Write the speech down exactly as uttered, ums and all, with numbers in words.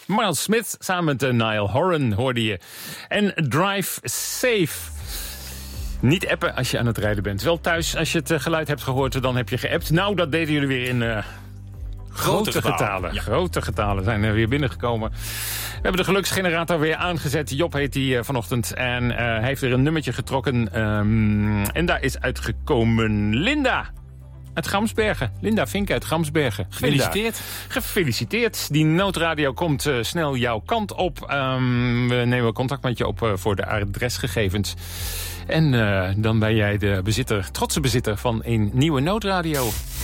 Miles Smith samen met uh, Niall Horan hoorde je. En Drive Safe. Niet appen als je aan het rijden bent. Wel thuis, als je het uh, geluid hebt gehoord, dan heb je geappt. Nou, dat deden jullie weer in uh, grote, grote getalen. getalen. Ja. Grote getalen zijn er weer binnengekomen. We hebben de geluksgenerator weer aangezet. Job heet die uh, vanochtend. En uh, hij heeft er een nummertje getrokken. Um, en daar is uitgekomen Linda. Uit Gramsbergen. Linda Vink uit Gramsbergen. Gefeliciteerd. Linda, gefeliciteerd. Die noodradio komt uh, snel jouw kant op. Um, we nemen contact met je op uh, voor de adresgegevens. En uh, dan ben jij de bezitter, trotse bezitter van een nieuwe noodradio.